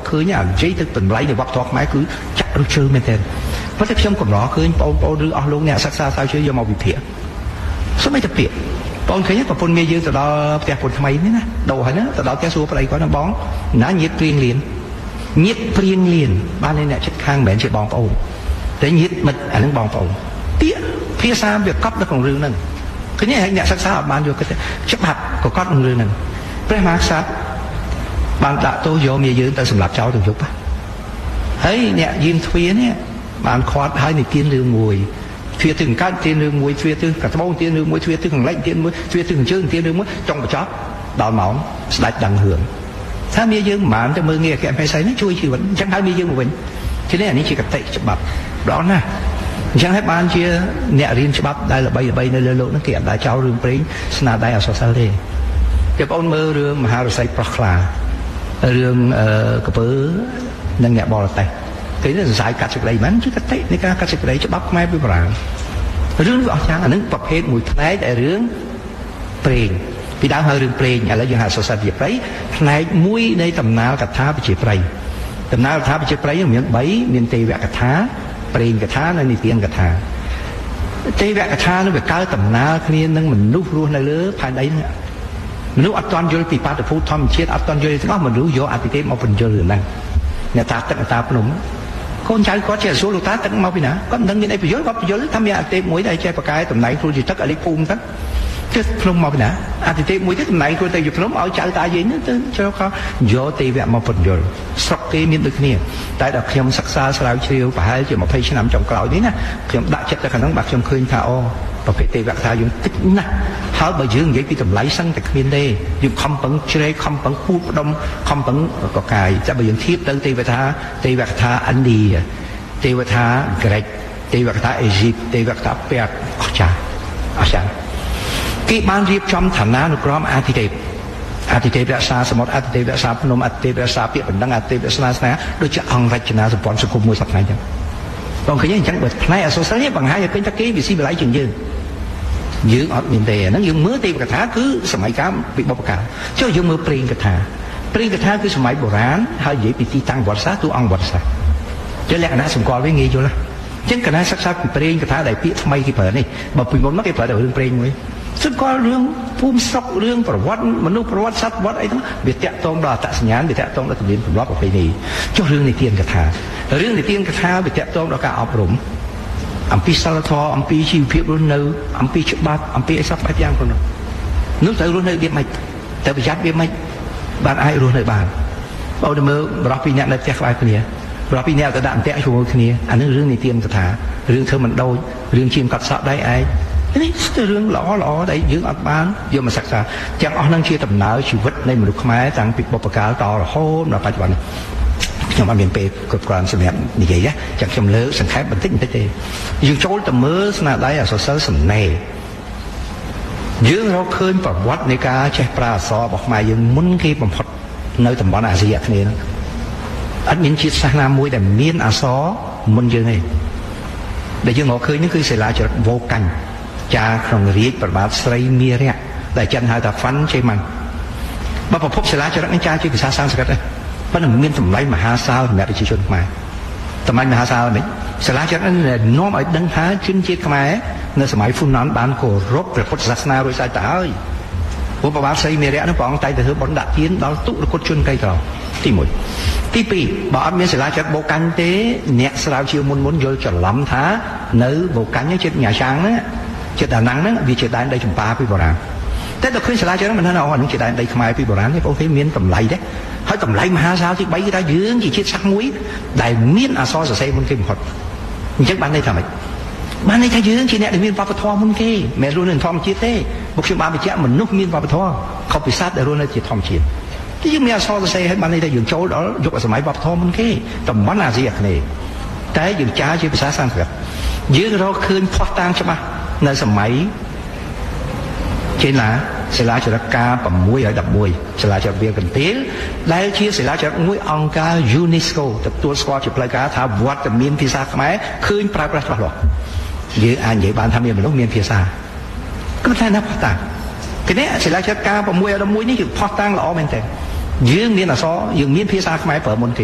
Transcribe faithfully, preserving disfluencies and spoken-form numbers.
ឃើញអានិយាយទៅតម្លៃនៃវប្បធម៌ខ្មែរគឺចាក់រឹសជើមែនទេប៉ុន្តែខ្ញុំកំណត់ឃើញបងប្អូនឬអស់លោកអ្នកសិក្សាស្រាវជ្រាវយកមកវិភាគសូម្បីតែពាក្យបងឃើញប្រពន្ធមាយើងទៅដល់ផ្ទះពុនថ្មីនេះណាដូរហើយណាទៅដល់ផ្ទះសួរប្តីគាត់ណាបងណាញាតព្រៀងលៀនញាតព្រៀងលៀនបានអ្នកចិត្តខាងមិនមែនជាបងប្អូនតែញាតមិត្តអានឹងបងប្អូនពាក្យភាសាវាកប់នៅក្នុងរឿងហ្នឹងឃើញហើយអ្នកសិក្សាអត់បានយកគិតច្បាប់ក៏កត់ក្នុងរឿងហ្នឹងព្រះមហាក្សត្របានដាក់ទោសយកមាយើងទៅសម្លាប់ចោលទៅយប់ហើយអ្នកយាមទ្វានេះបានខាត់ហើយនិទានរឿងមួយទ្វាទិសកើតទានរឿងមួយទ្វាទិសកត្បូងទានរឿងមួយទ្វាទិសខាងលិចទានមួយទ្វាទិសខាងជើងទានរឿងមួយចុងបញ្ចប់ដល់ម៉ោងស្ដេចដឹងរឿងថាមាយើងមិនបានទៅមើលងារអគ្គមហេសីនេះជួយជីវិតអញ្ចឹងហើយមាយើងមកវិញทีนี้អានេះជាកតិច្បាប់ដល់ណាអញ្ចឹងហើយបានជាអ្នករៀនច្បាប់ដែលល្បីល្បីនៅលើโลกហ្នឹងគេអត់ដែលចោលរឿងព្រេងស្នាដៃអសរសិល្ប៍ទេគេបងមើលរឿងមហារស័យប្រុសខ្លារឿងអឺកពើនិងអ្នកបរទេសគេនេះសរសើរកាត់សេចក្តីមិនជាកតិនៃការកាត់សេចក្តីច្បាប់ខ្មែរពីបុរាណរឿងវាអស្ចារ្យអានឹងប្រភេទមួយផ្នែកដែលរឿងព្រេងពីដើមហៅរឿងព្រេងឥឡូវយើងហៅសរសើរវិជាប្រៃផ្នែកមួយនៃដំណាលកថាវិជាប្រៃដំណាលកថាវិជាប្រៃមាន3មានទេវកថាព្រេងកថានិងនិទានកថាទេវកថានោះវាកើតដំណើរគ្នានឹងមនុស្សរស់នៅលើផែនដីហ្នឹងមនុស្សអត់ទាន់យល់ពីបាតុភូតធម្មជាតិអត់ទាន់យល់ទាំងអស់មនុស្សយកអតិទេពមកបញ្យល់រឿងហ្នឹងអ្នកតាទឹកអ្នកតាភ្នំកូនចៅគាត់ចេះសួរលោកតាទឹកមកពីណាគាត់មិនដឹងមានអីបញ្យល់គាត់បញ្យល់ថាមានអតិទេពមួយដែលចេះប្រកែតំណែងគ្រូជាទឹកឲ្យលេខភូមិទឹកចេះភ្នំមកពីណាអតិទេពមួយទៀតតំណែងគ្រូទៅជាភ្នំឲ្យចៅតាយើងទៅចូលเขาយកទេវៈមកបញ្យល់ស្រុកគេមានដូចគ្នាតែដល់ខ្ញុំសិក្សាស្រាវជ្រាវប្រហែលជា20ឆ្នាំចុងក្រោយនេះណាខ្ញុំដាក់ចិត្តទៅខាងហ្នឹងបាទខ្ញុំឃើញថាអូប្រភេទទេវកថាយើងតិចណាស់ហើយបើយើងនិយាយពីតម្លៃសឹងតែគ្មានទេយើងខំប្រឹងជ្រែកខំប្រឹងពូតផ្ដុំខំប្រឹងកកាយតែបើយើងធៀបទៅទេវថាទេវកថាឥណ្ឌាទេវថាក្រិចទេវកថាអេស៊ីបទេវកថាពេទ្យអស្ចារ្យអស្ចារ្យគេបានរៀបចំឋានានុក្រមអាទិទេពអាទិទេពរក្សាសមុទ្រអាទិទេពរក្សាភ្នំអាទិទេពរក្សាពាក្យបណ្ដឹងអាទិទេពរក្សាស្នាដូចជាអង្គរចនាសម្ព័ន្ធសង្គមមួយសប្តាហ៍ចឹងបងឃើញអញ្ចឹងបើផ្នែកអសរសិល្ប៍នេះបង្ហាញឲ្យឃើញថាគេវិស៊ីវិល័យជាងយើងយើងអត់មានទេហ្នឹងយើងមើលទេវកថាគឺសម័យកាលពីបុព្វកាលចុះយើងមើលព្រេងកថាព្រេងកថាគឺសម័យបុរាណហើយនិយាយពីទីតាំងវត្តសាស្ត្រទូអង្គវត្តសាស្ត្រចុះលក្ខណៈសម្គាល់វាងាយយល់ណាអញ្ចឹងកណាសិក្សាពីព្រេងកថាដែលពាក្យថ្មីគេប្រើនេះបើពីមុនមកគេប្រើតែរឿងព្រេងមួយសម្គាល់រឿងភូមិស្រុករឿងប្រវត្តិមនុស្សប្រវត្តិសត្វវត្តអីហ្នឹងវាតាក់ទងដល់អត្តសញ្ញាណវាតាក់ទងដល់ទំនៀមទម្លាប់ប្រពៃណីចុះរឿងនិទានកថារឿងនិទានកថាវាតាក់ទងដល់ការអប់រំអំពីសិលធម៌អំពីជីវភាពរស់នៅអំពីច្បាប់អំពីអីសពបែបយ៉ាងផងនោះត្រូវរស់នៅវាមិនតែប្រយ័ត្នវាមិនបានអាចរស់នៅបានបើទៅមើលបរិះពីអ្នកនៅផ្ទះក្បែរគ្នាបរិះពីអ្នកទៅដាក់អន្ទាក់ជាមួយគ្នាអានឹងរឿងនិទានកថារឿងធ្វើមិនដូចរឿងជាងកាត់សក់ដៃឯងនេះគឺរឿងល្អល្អដែលយើងអត់បានយកមកសិក្សាទាំងអស់នឹងជាដំណើរជីវិតនៃមនុស្សខ្មែរតាំងពីបុព្វកាលតរហូតដល់បច្ចុប្បន្នខ្ញុំអត់មានពេលគ្រប់គ្រាន់សម្រាប់និយាយណាចឹងខ្ញុំលើកសង្ខេបបន្តិចបន្តិចទេយើងចូលទៅមើលស្នាដៃអក្សរសិល្ប៍សំណេរយើងរកឃើញប្រវត្តិនៃការចេះប្រើអក្សររបស់ខ្មែរយើងមុនគេបំផុតនៅតំបន់អាស៊ីអាគ្នេយ៍ហ្នឹងអត់មានជាតិសាសន៍ណាមួយដែលមានអក្សរមុនយើងទេដែលយើងរកឃើញនេះគឺសិលាចារឹកវោកាញ់ចាក្នុងរាជប្របាទស្រីមារៈដែលចិនហៅថាហ្វាន់ជេម៉ាន់បើប្រភពសិលាចារឹកនេះចាជាភាសាសំស្ក្រឹតទេប៉ុន្តែមានតម្លៃមហាសាលសម្រាប់ប្រជាជនខ្មែរតម្លៃមហាសាលនេះសាលាចារឹកនេះនាំឲ្យដឹងថាជនជាតិខ្មែរនៅសម័យហ្វ៊ុនណានបានគោរពព្រះពុទ្ធសាសនារួចស្រេចទៅហើយព្រោះប្របាទស្រីមារៈនោះព្រះអង្គតែទៅធ្វើបុណ្យដាក់ទានដល់ទុរគតជនក្រីក្រទីមួយទីពីរបើអត់មានសាលាចារឹកបូកាញ់ទេអ្នកស្រាវជ្រាវមុនមុនយល់ច្រឡំថានៅបូកាញ់ចិត្តញ៉ាឆាងណាចិត្តដាណាំងហ្នឹងវាជាដែនដីចម្ប៉ាពីបុរាណតែដល់ឃើញសាលាចារឹកមិនថាអូអានឹងជាដែនដីខ្មែរពីបុរាណទេបងគេមានតម្លៃដែរហើយតម្លៃមហាសាលទី3គឺថាយើងជាជាតិសាសន៍មួយដែលមានអក្សរសរសេរមុនគេបំផុតអញ្ចឹងបានន័យថាម៉េចបានន័យថាយើងជាអ្នកដែលមានវប្បធម៌មុនគេមិនរស់នៅធម្មជាតិទេពួកខ្ញុំបានបញ្ជាក់មនុស្សមានវប្បធម៌ខុសពីសត្វដែលរស់នៅជាធម្មជាតិទីយើងមានអក្សរសរសេរហើយបានន័យថាយើងចូលដល់យុគសម័យវប្បធម៌មុនគេតំបន់អាស៊ីអាគ្នេយ៍តែយើងចាជាភាសាសំស្ក្រឹតយើងរកឃើញផុសតាងច្បាស់នៅសម័យចេណាសិលាចារឹកការ6មួយសិលាចារឹកវាលកន្ទេលដែលជាសិលាចារឹកមួយអង្គការ UNESCO ទទួលស្គាល់ជាផ្លូវការថាវត្តមានភាសាខ្មែរឃើញប្រើប្រាស់ច្បាស់លាស់យើងអាចនិយាយបានថាមានមនុស្សមានភាសាគឺថាណាផុសតាងគ្នាសិលាចារឹកការ6មួយនេះគឺផុសតាងល្អមែនតើយើងមានអក្សរយើងមានភាសាខ្មែរប្រើមុនគេ